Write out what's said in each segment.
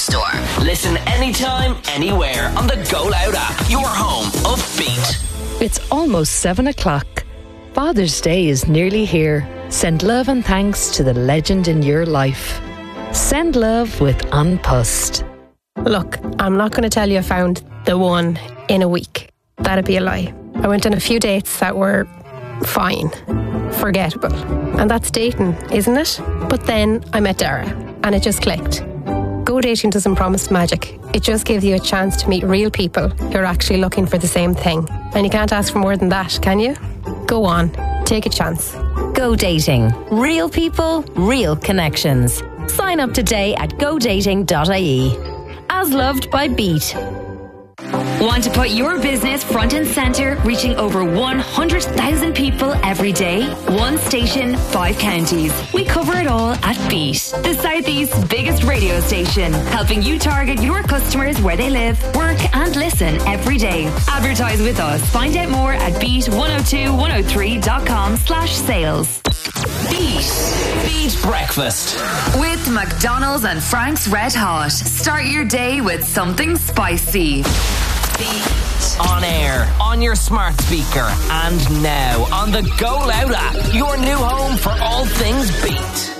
Store. Listen anytime, anywhere on the Go Loud app. Your home of Beat. It's almost 7 o'clock. Father's Day is nearly here. Send love and thanks to the legend in your life. Send love with An Post. Look, I'm not going to tell you I found the one in a week. That'd be a lie. I went on a few dates that were fine, forgettable. And that's dating, isn't it? But then I met Dara and it just clicked. Go dating doesn't promise magic. It just gives you a chance to meet real people who are actually looking for the same thing. And you can't ask for more than that, can you? Go on, take a chance. Go dating. Real people, real connections. Sign up today at godating.ie. As loved by Beat. Want to put your business front and centre, reaching over 100,000 people every day? One station, 5 counties. We cover it all at Beat, the Southeast's biggest radio station, helping you target your customers where they live, work and listen every day. Advertise with us. Find out more at beat102103.com/sales. Beat Breakfast With McDonald's and Frank's Red Hot. Start your day with something spicy. Beat on air, on your smart speaker, and now on the Go Loud app. Your new home for all things Beat.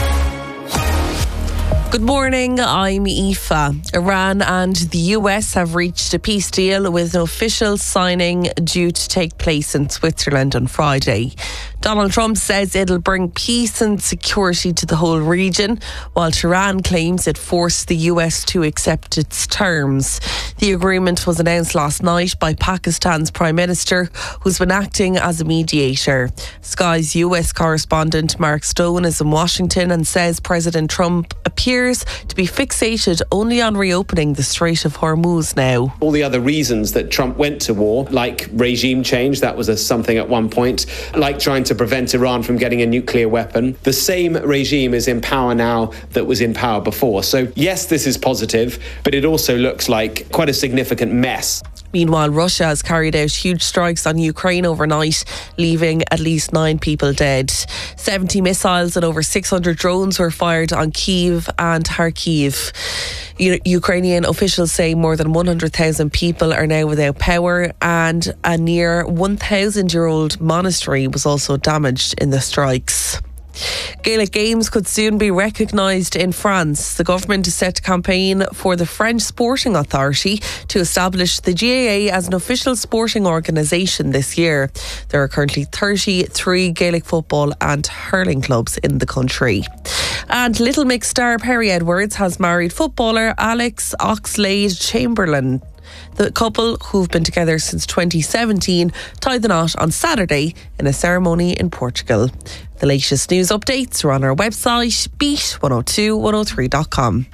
Good morning, I'm Aoife. Iran and the US have reached a peace deal with an official signing due to take place in Switzerland on Friday. Donald Trump says it'll bring peace and security to the whole region, while Tehran claims it forced the US to accept its terms. The agreement was announced last night by Pakistan's Prime Minister, who's been acting as a mediator. Sky's US correspondent Mark Stone is in Washington and says President Trump appears to be fixated only on reopening the Strait of Hormuz now. All the other reasons that Trump went to war, like regime change, that was something at one point, like trying to prevent Iran from getting a nuclear weapon. The same regime is in power now that was in power before. So yes, this is positive, but it also looks like quite a significant mess. Meanwhile, Russia has carried out huge strikes on Ukraine overnight, leaving at least 9 people dead. 70 missiles and over 600 drones were fired on Kyiv and Kharkiv. Ukrainian officials say more than 100,000 people are now without power, and a near 1,000-year-old monastery was also damaged in the strikes. Gaelic Games could soon be recognised in France. The government is set to campaign for the French Sporting Authority to establish the GAA as an official sporting organisation this year. There are currently 33 Gaelic football and hurling clubs in the country. And Little Mix star Perry Edwards has married footballer Alex Oxlade-Chamberlain. The couple, who've been together since 2017, tied the knot on Saturday in a ceremony in Portugal. The latest news updates are on our website, beat102103.com.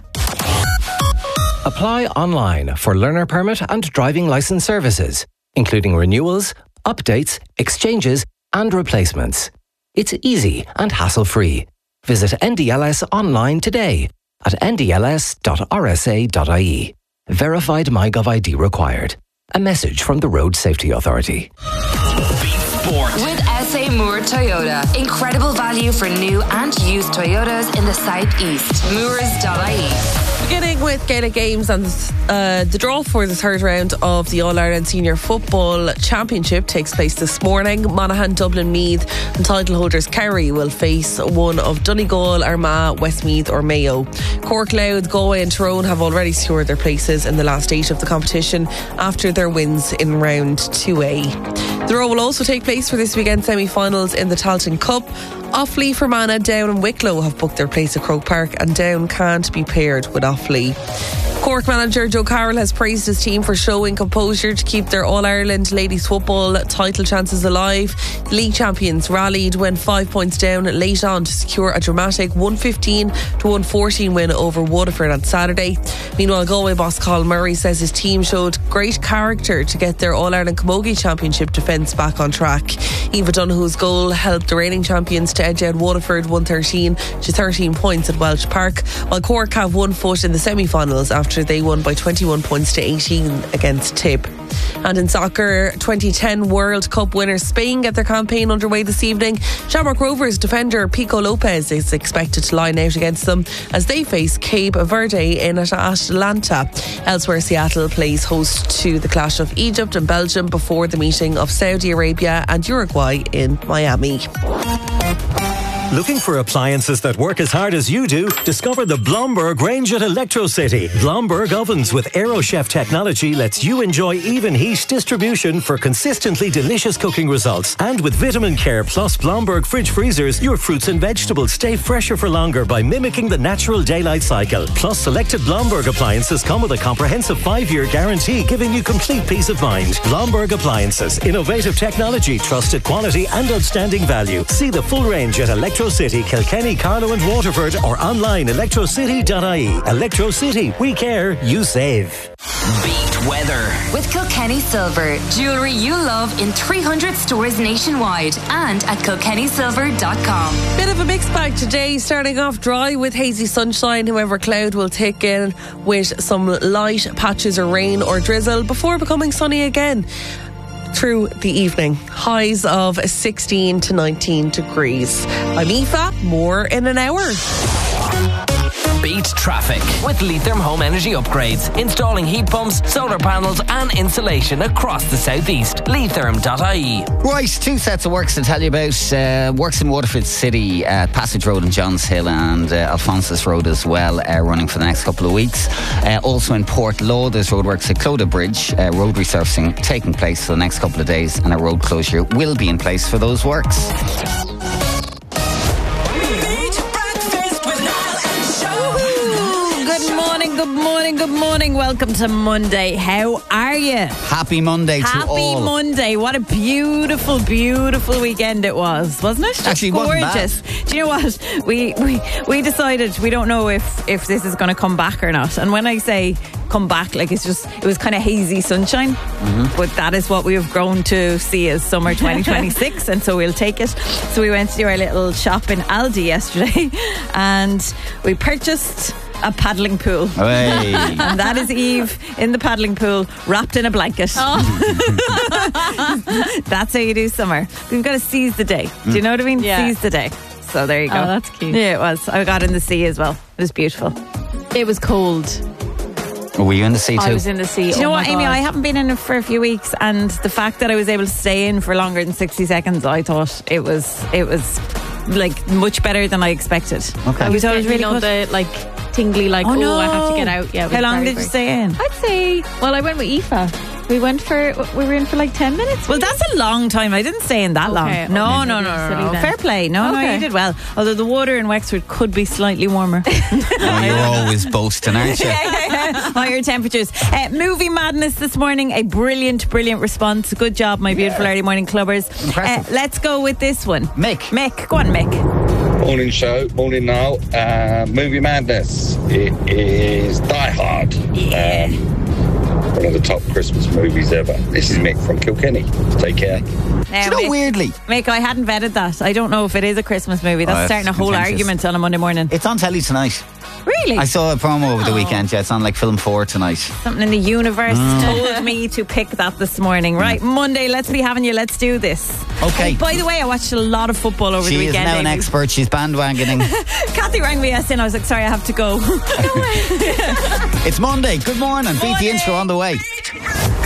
Apply online for learner permit and driving licence services, including renewals, updates, exchanges and replacements. It's easy and hassle-free. Visit NDLS online today at ndls.rsa.ie. Verified MyGov ID required. A message from the Road Safety Authority. With SA Moore Toyota. Incredible value for new and used Toyotas in the southeast. Moores.ie. Beginning with Gaelic Games and the draw for the third round of the All-Ireland Senior Football Championship takes place this morning. Monaghan, Dublin, Meath and title holders Kerry will face one of Donegal, Armagh, Westmeath or Mayo. Cork, Louth, Galway and Tyrone have already secured their places in the last 8 of the competition after their wins in round 2A. The draw will also take place for this weekend's semi-finals in the Tailteann Cup. Offaly, Fermanagh, Down and Wicklow have booked their place at Croke Park, and Down can't be paired with Offaly. Cork manager Joe Carroll has praised his team for showing composure to keep their All-Ireland ladies football title chances alive. The league champions rallied when 5 points down late on to secure a dramatic 115-114 win over Waterford on Saturday. Meanwhile, Galway boss Colin Murray says his team showed great character to get their All-Ireland Camogie Championship defence back on track. Eva Donoghue's goal helped the reigning champions to edge out Waterford 113 to 13 points at Welsh Park, while Cork have 1 foot in the semi-finals after they won by 21 points to 18 against Tip. And in soccer, 2010 World Cup winner Spain get their campaign underway this evening. Shamrock Rovers defender Pico Lopez is expected to line out against them as they face Cape Verde in Atlanta. Elsewhere, Seattle plays host to the clash of Egypt and Belgium before the meeting of Saudi Arabia and Uruguay in Miami. Looking for appliances that work as hard as you do? Discover the Blomberg range at ElectroCity. Blomberg ovens with AeroChef technology lets you enjoy even heat distribution for consistently delicious cooking results. And with Vitamin Care plus Blomberg fridge freezers, your fruits and vegetables stay fresher for longer by mimicking the natural daylight cycle. Plus, selected Blomberg appliances come with a comprehensive 5-year guarantee, giving you complete peace of mind. Blomberg Appliances. Innovative technology, trusted quality and outstanding value. See the full range at ElectroCity, Kilkenny, Carlow and Waterford, or online electrocity.ie. ElectroCity. We care, you save. Beat weather with Kilkenny Silver. Jewellery you love in 300 stores nationwide and at kilkennysilver.com. Bit of a mixed bag today, starting off dry with hazy sunshine. However, cloud will take in with some light patches of rain or drizzle before becoming sunny again through the evening. Highs of 16 to 19 degrees. I'm Aoife, more in an hour. Beat traffic with Leitrim Home Energy Upgrades. Installing heat pumps, solar panels and insulation across the southeast. Leitrim.ie. Right, 2 sets of works to tell you about. Works in Waterford City, Passage Road and Johns Hill and Alphonsus Road as well, running for the next couple of weeks. Also in Portlaw, there's roadworks at Clodagh Bridge. Road resurfacing taking place for the next couple of days, and a road closure will be in place for those works. Good morning. Welcome to Monday. How are you? Happy Monday to all. Happy Monday. What a beautiful, beautiful weekend it was, wasn't it? Actually, it wasn't gorgeous. bad. Do you know what? We decided we don't know if this is going to come back or not. And when I say come back, like it was kind of hazy sunshine. Mm-hmm. But that is what we have grown to see as summer 2026, and so we'll take it. So we went to do our little shop in Aldi yesterday, and we purchased a paddling pool. Hey. And that is Eve in the paddling pool, wrapped in a blanket. Oh. That's how you do summer. We've got to seize the day. Do you know what I mean? Yeah. Seize the day. So there you go. Oh, that's cute. Yeah, it was. I got in the sea as well. It was beautiful. It was cold. Were you in the sea too? I was in the sea. Do you know what, Amy? I haven't been in it for a few weeks, and the fact that I was able to stay in for longer than 60 seconds, I thought it was like much better than I expected. Okay. I was really really good. tingly, I have to get out. Yeah. How long did you stay in? I'd say, I went with Aoife. We were in for like 10 minutes. Well, that's a long time. I didn't stay in that long. No. Fair play. No, you did well. Although the water in Wexford could be slightly warmer. You're always boasting, aren't you? Higher temperatures. Movie madness this morning. A brilliant response. Good job, my beautiful early morning clubbers. Impressive. Let's go with this one. Mick. Go on, Mick. Morning show, morning now. Movie madness. It is Die Hard. One of the top Christmas movies ever. This is Mick from Kilkenny. Take care. Now, do you know, weirdly, Mick, I hadn't vetted that. I don't know if it is a Christmas movie. That's starting a whole argument on a Monday morning. It's on telly tonight. Really? I saw a promo over the weekend. Yeah, it's on like Film 4 tonight. Something in the universe told me to pick that this morning. Right, Monday, let's do this. Okay. Oh, by the way, I watched a lot of football over the weekend. She is now an expert. She's bandwagoning. Kathy rang me yesterday and I was like, sorry, I have to go. It's Monday. Good morning. Beat the intro on the way.